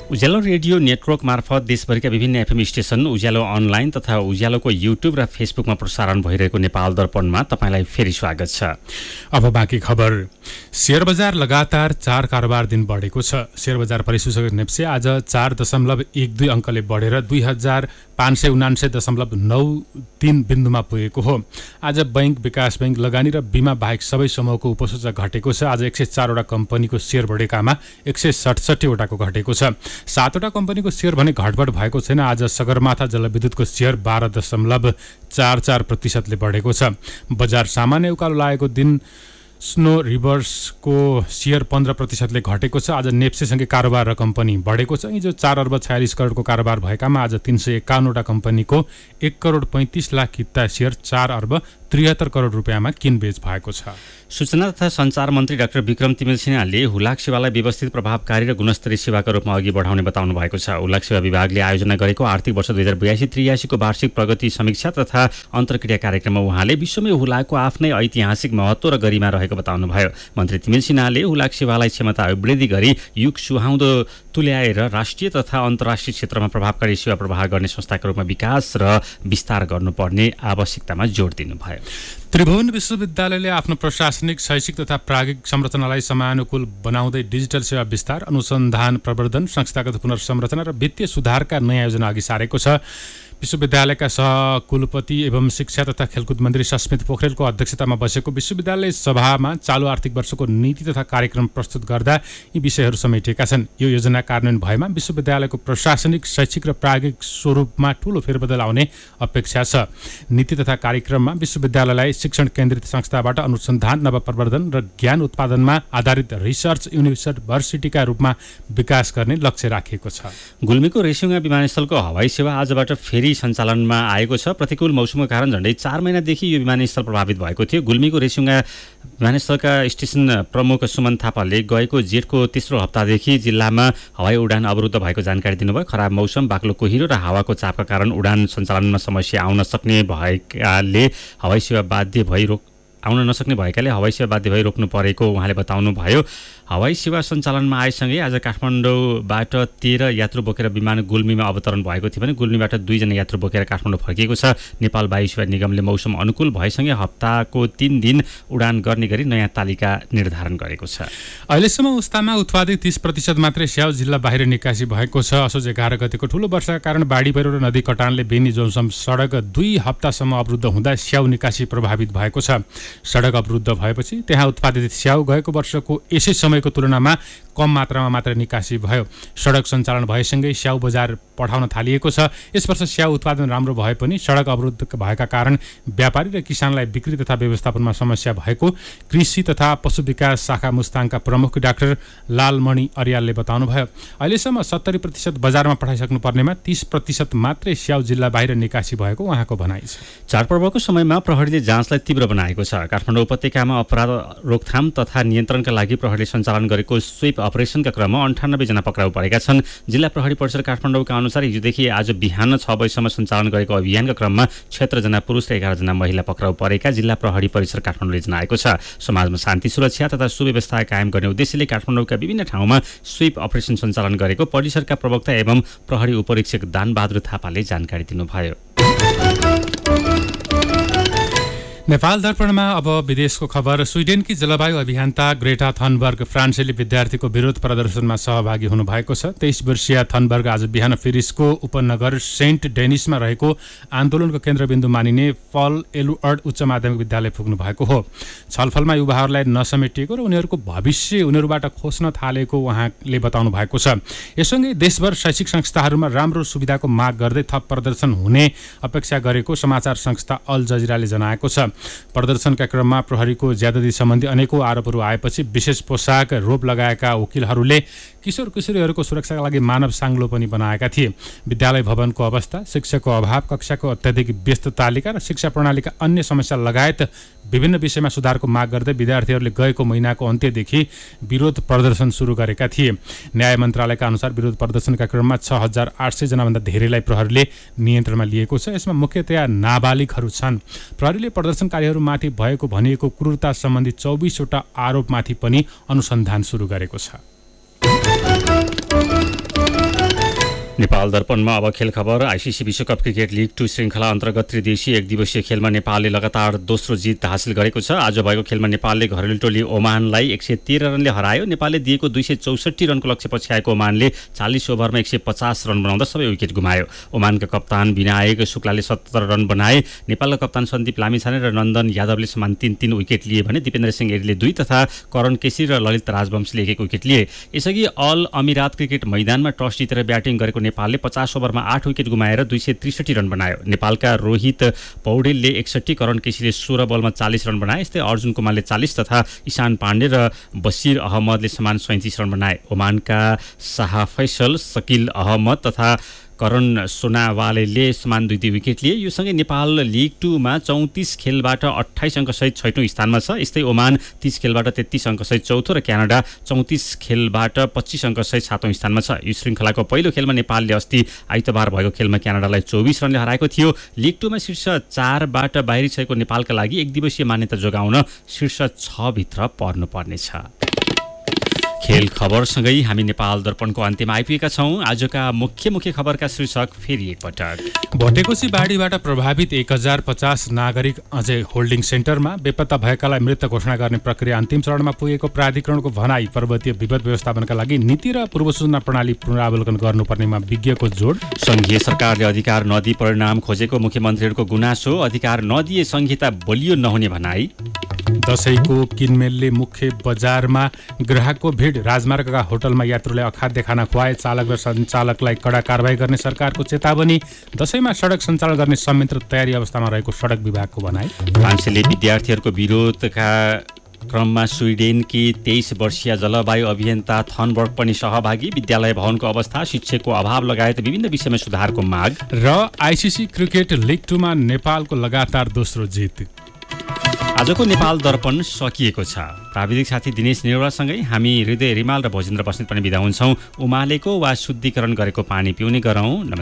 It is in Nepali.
उज्यालो रेडियो नेटवर्क मार्फत देशभरिका विभिन्न एफएम स्टेशन, उज्यालो अनलाइन तथा उज्यालोको युट्युब र फेसबुकमा प्रसारण भइरहेको नेपाल दर्पणमा तपाईलाई फेरि स्वागत छ। अब बाँकी खबर। शेयर बजार लगातार 4 कारोबार दिन बढेको छ। शेयर बजार परिसूचक नेप्से आज 4.12 अङ्कले बढेर 2549.93 बिन्दुमा पुगेको हो। आज बैंक, विकास बैंक, लगानी र बीमा बाहेक सबै समूहको उपसूचक घटेको छ। आज 104 वटा कम्पनीको शेयर बढेकामा 167 वटाको घटेको छ। 7 वटा कम्पनीको शेयर भने घटबढ भएको छैन। आज सगरमाथा जलविद्युतको शेयर 12.44% ले बढेको छ। बजार सामान्य उकालो लागेको दिन स्नो रिभर्सको शेयर 15% ले घटेको छ। आज नेप्सेसँगै कारोबार र कम्पनी बढेको छ। हिजो 4 अर्ब 46 करोडको कारोबार भएकामा आज 351 वटा कम्पनीको 1 करोड 35 लाख किता शेयर 4 अर्ब 73 करोड रुपियाँमा किनबेच भएको छ। सूचना तथा सञ्चार मन्त्री डाक्टर विक्रम तिमिल सिन्हाले हुलाक सेवालाई व्यवस्थित, प्रभावकारी र गुणस्तरीय सेवाका रूपमा अघि बढाउने बताउनु भएको छ। हुलाक सेवा विभागले आयोजना गरेको आर्थिक वर्ष 2082-83 को वार्षिक प्रगति समीक्षा तथा अन्तर्क्रिया कार्यक्रममा उहाँले विश्वमै हुलाकको आफ्नै ऐतिहासिक महत्त्व र गरिमा रहेको बताउनुभयो। मन्त्री तिमिल सिन्हाले हुलाक सेवालाई क्षमता अभिवृद्धि गरी युग सुहाउँदो तुल्याएर राष्ट्रिय तथा अन्तर्राष्ट्रिय क्षेत्रमा प्रभावकारी सेवा प्रवाह गर्ने संस्थाका रूपमा विकास र विस्तार गर्नुपर्ने आवश्यकतामा जोड दिनुभयो। त्रिभुवन विश्वविद्यालयले आफ्नो प्रशासनिक, शैक्षिक तथा प्राज्ञिक संरचनालाई समानुकूल बनाउँदै डिजिटल सेवा विस्तार, अनुसन्धान, प्रवर्धन, संस्थागत पुनर्संरचना र वित्तीय सुधारका नयाँ योजना अघि सारेको छ। विश्वविद्यालयका सहकुलपति एवं शिक्षा तथा खेलकुद मन्त्री सस्मित पोखरेलको अध्यक्षतामा बसेको विश्वविद्यालय सभामा चालु आर्थिक वर्षको नीति तथा कार्यक्रम प्रस्तुत गर्दा यी विषयहरू समेटिएका छन्। यो योजना कार्यान्वयन भएमा विश्वविद्यालयको प्रशासनिक, शैक्षिक र प्राज्ञिक स्वरूपमा ठूलो फेरबदल आउने अपेक्षा छ। नीति तथा कार्यक्रममा विश्वविद्यालयलाई शिक्षण केन्द्रित संस्थाबाट अनुसन्धान, नवप्रवर्धन र ज्ञान उत्पादनमा आधारित रिसर्च युनिभर्सिटीका रूपमा विकास गर्ने लक्ष्य राखिएको छ। गुल्मीको रेसुङ्गा विमानस्थलको हवाई सेवा आजबाट फेरि सञ्चालनमा आएको छ। प्रतिकूल मौसमको कारण झण्डै 4 महिनादेखि यो विमानस्थल प्रभावित भएको थियो। गुल्मीको रेसुङ्गा विमानस्थलका स्टेसन प्रमुख सुमन थापाले गएको जेठको तेस्रो हप्तादेखि जिल्लामा हवाई उडान अवरुद्ध भएको जानकारी दिनुभयो। खराब मौसम, बाक्लो कुहिरो र हावाको चापका कारण उडान सञ्चालनमा समस्या आउन नसक्ने भएकाले हवाई सेवा बाध्य भई रोक्नु परेको उहाँले बताउनु भयो। हवाई सेवा सञ्चालनमा आएसँगै आज काठमाडौँबाट 13 यात्रु बोकेर विमान गुल्मीमा अवतरण भएको थियो भने गुल्मीबाट 2 जना यात्रु बोकेर काठमाडौँ फर्किएको छ। नेपाल वायु सेवा निगमले मौसम अनुकूल भएसँगै हप्ताको 3 दिन उडान गर्ने गरी नयाँ तालिका निर्धारण गरेको छ। अहिलेसम्म उस्तामा उत्पादित 30% मात्रै स्याउ जिल्ला बाहिर निकासी भएको छ। असोज 11 गतिको ठूलो वर्षाका कारण बाढी पहिरो र नदी कटानले बेनी जोनसम सडक 2 हप्तासम्म अवरुद्ध हुँदा स्याउ निकासी प्रभावित भएको छ। सडक अवरुद्ध भएपछि त्यहाँ उत्पादित स्याउ गएको वर्षको यसै समयको तुलनामा कम मात्रामा मात्र निकासी भयो। सडक सञ्चालन भएसँगै स्याउ बजार पठाउन थालिएको छ। यस वर्ष स्याउ उत्पादन राम्रो भए पनि सडक अवरुद्ध भएका कारण व्यापारी र किसानलाई बिक्री तथा व्यवस्थापनमा समस्या भएको कृषि तथा पशु विकास शाखा मुस्ताङका प्रमुख डाक्टर लालमणि अर्यालले बताउनुभयो। अहिलेसम्म 70% बजारमा पठाइसक्नु पर्नेमा 30% मात्रै स्याउ जिल्ला बाहिर निकासी भएको उहाँको भनाइ छ। चाडपर्वको समयमा प्रहरीले जाँचलाई तीव्र बनाएको छ। काठमाडौँ उपत्यकामा अपराध रोकथाम तथा नियन्त्रणका लागि प्रहरीले सञ्चालन गरेको स्वीप अपरेसनका क्रममा 98 जना पक्राउ परेका छन्। जिल्ला प्रहरी परिसर काठमाडौँका अनुसार हिजोदेखि आज बिहान 6 बजेसम्म सञ्चालन गरेको अभियानका क्रममा 76 जना पुरुष र 11 जना महिला पक्राउ परेका जिल्ला प्रहरी परिसर काठमाडौँले जनाएको छ। समाजमा शान्ति, सुरक्षा तथा सुव्यवस्था कायम गर्ने उद्देश्यले काठमाडौँका विभिन्न ठाउँमा स्वीप अपरेसन सञ्चालन गरेको परिसरका प्रवक्ता एवं प्रहरी उपरीक्षक दानबहादुर थापाले जानकारी दिनुभयो। नेपाल दर्पणमा अब विदेशको खबर। स्विडेनकी जलवायु अभियन्ता ग्रेटा थनबर्ग फ्रान्सेली विद्यार्थीको विरोध प्रदर्शनमा सहभागी हुनुभएको छ। 23 वर्षीय थनबर्ग आज बिहान फिरिसको उपनगर सेन्ट डेनिसमा रहेको आन्दोलनको केन्द्रबिन्दु मानिने फल एलुअर्ड उच्च माध्यमिक विद्यालय पुग्नु भएको हो। छलफलमा युवाहरूलाई नसमेटिएको र उनीहरूको भविष्य उनीहरूबाट खोज्न थालेको उहाँले बताउनु भएको छ। यससँगै देशभर शैक्षिक संस्थाहरूमा राम्रो सुविधाको माग गर्दै थप प्रदर्शन हुने अपेक्षा गरेको समाचार संस्था अल जजिराले जनाएको छ। प्रदर्शनका क्रममा प्रहरीको ज्यादती सम्बन्धी अनेकौं आरोपहरू आएपछि विशेष पोसाक, रोप लगाएका वकिलहरूले किशोर किशोरीहरूको सुरक्षाका लागि मानव साङ्लो पनि बनाएका थिए। विद्यालय भवनको अवस्था, शिक्षकको अभाव, कक्षाको अत्याधिक व्यस्त तालिका र शिक्षा प्रणालीका अन्य समस्या लगायत विभिन्न विषयमा सुधारको माग गर्दै विद्यार्थीहरूले गएको महिनाको अन्त्यदेखि विरोध प्रदर्शन सुरु गरेका थिए। न्याय मन्त्रालयका अनुसार विरोध प्रदर्शनका क्रममा 6800 जनाभन्दा धेरैलाई प्रहरीले नियन्त्रणमा लिएको छ। यसमा मुख्यतया नाबालिगहरू छन्। प्रहरीले प्रदर्शनकारीहरूमाथि भएको भनिएको क्रूरता सम्बन्धी 24 वटा आरोपमाथि पनि अनुसन्धान सुरु गरेको छ। नेपाल दर्पणमा अब खेल खबर। आइसिसी विश्वकप क्रिकेट लिग 2 श्रृङ्खला अन्तर्गत त्रिदेशीय एकदिवसीय खेलमा नेपालले लगातार दोस्रो जित हासिल गरेको छ। आज भएको खेलमा नेपालले घरेलु टोली ओमानलाई 113 रनले हरायो। नेपालले दिएको 264 रनको लक्ष्य पछ्याएको ओमानले 40 ओभरमा 150 रन बनाउँदा सबै विकेट गुमायो। ओमानका कप्तान विनायक शुक्लाले 77 रन बनाए। नेपालका कप्तान सन्दीप लामिछाने र नन्दन यादवले समान 3-3 विकेट लिए भने दिपेन्द्र सिंह एरीले 2 तथा करण केसी र ललित राजवंशीले 1-1 विकेट लिए। यसअघि अल अमिरात क्रिकेट मैदानमा टस जितेर ब्याटिङ गरेको नेपालले 50 ओभरमा 8 विकेट गुमाएर 263 रन बनायो। नेपालका रोहित पौडेलले 61, करण केसीले 16 बलमा 40 रन बनाए। यस्तै अर्जुन कुमारले 40 तथा ईशान पाण्डे र बसिर अहमदले समान 37 रन बनाए। ओमानका शाह फैसल, शकील अहमद तथा करण सोनावालेले समान 2-2 विकेट लिए। यो सँगै नेपाल लिग 2 मा 34 खेलबाट 28 अङ्कसहित 6औं स्थानमा छ। यस्तै ओमान 30 खेलबाट 33 अङ्कसहित 4थो र क्यानाडा 34 खेलबाट 25 अङ्कसहित 7औं स्थानमा छ। यो श्रृङ्खलाको पहिलो खेलमा नेपालले अस्ति आइतबार भएको खेलमा क्यानाडालाई 24 रनले हराएको थियो। लिग 2 मा शीर्ष 4 बाट बाहिरिसकेको नेपालका लागि एकदिवसीय मान्यता जोगाउन शीर्ष 6 भित्र पर्नुपर्नेछ। खेल खबरसँगै हामी नेपाल दर्पणको अन्त्यमा आइपुगेका छौं। आजका मुख्य खबरका शीर्षक फेरि एकपटक। भटेकोसी बाढीबाट प्रभावित 1050 नागरिक अझै होल्डिङ सेन्टरमा। बेपत्ता भएकालाई मृत घोषणा गर्ने प्रक्रिया अन्तिम चरणमा पुगेको प्राधिकरणको भनाई। पर्वतीय विपद व्यवस्थापनका लागि नीति र पूर्व सूचना प्रणाली पुनरावलोकन गर्नुपर्नेमा विज्ञको जोड। संघीय सरकारले अधिकार नदिई परिणाम खोजेको मुख्यमन्त्रीहरूको गुनासो। अधिकार नदिए संहिता बलियो नहुने भनाई। दशैंको किनमेलले मुख्य बजारमा ग्राहकको भिड। राजमार्गका होटलमा यात्रुलाई अखाद्य खाना खुवाए। चालक र सञ्चालकलाई कडा कारबाही गर्ने सरकारको चेतावनी। दशैंमा सडक सञ्चालन गर्ने संयन्त्र तयारी अवस्थामा रहेको सडक विभागको भनाई। फ्रान्सले विद्यार्थीहरूको विरोधका क्रममा स्विडेनकी 23 वर्षीय जलवायु अभियन्ता थनबर्ग पनि सहभागी। विद्यालय भवनको अवस्था, शिक्षकको अभाव लगायत विभिन्न विषयमा सुधारको माग। र आइसिसी क्रिकेट लिग 2 मा नेपालको लगातार दोस्रो जित। आजको नेपाल दर्पण सकिएको छ। प्राविधिक साथी दिनेश नेउरासँगै हामी हृदय रिमाल र भोजेन्द्र बस्नेत पनि बिदा हुन्छौँ। उमालेको वा शुद्धिकरण गरेको पानी पिउने गरौँ।